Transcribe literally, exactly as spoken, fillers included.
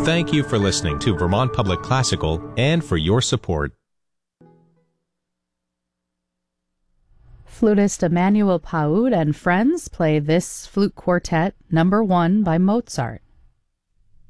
Thank you for listening to Vermont Public Classical and for your support. Flutist Emmanuel Paoud and friends play this flute quartet, number one by Mozart.